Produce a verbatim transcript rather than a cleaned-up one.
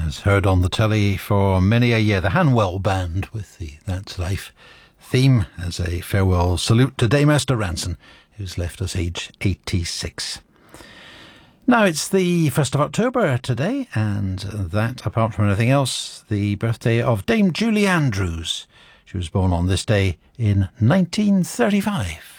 has heard on the telly for many a year. The Hanwell Band with the That's Life theme as a farewell salute to Dame Esther Rantzen, who's left us aged eighty-six. Now it's the first of October today, and that, apart from anything else, the birthday of Dame Julie Andrews. She was born on this day in nineteen thirty-five.